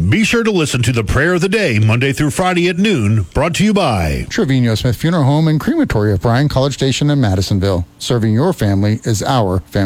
Be sure to listen to the Prayer of the Day Monday through Friday at noon, brought to you by Trevino Smith Funeral Home and Crematory of Bryan College Station in Madisonville. Serving your family is our family.